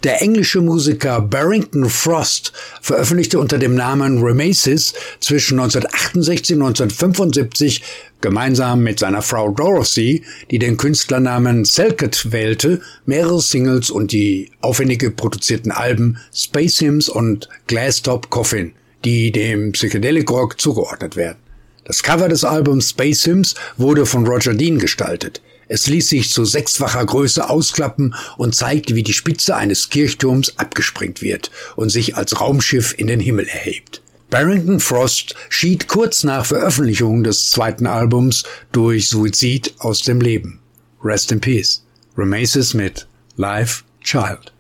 Der englische Musiker Barrington Frost veröffentlichte unter dem Namen Remasis zwischen 1968 und 1975 gemeinsam mit seiner Frau Dorothy, die den Künstlernamen Selket wählte, mehrere Singles und die aufwendig produzierten Alben Space Hymns und Glass Top Coffin, die dem Psychedelic Rock zugeordnet werden. Das Cover des Albums Space Hymns wurde von Roger Dean gestaltet. Es ließ sich zu 6-facher Größe ausklappen und zeigt, wie die Spitze eines Kirchturms abgesprengt wird und sich als Raumschiff in den Himmel erhebt. Barrington Frost schied kurz nach Veröffentlichung des zweiten Albums durch Suizid aus dem Leben. Rest in Peace. Remasis mit Live Child.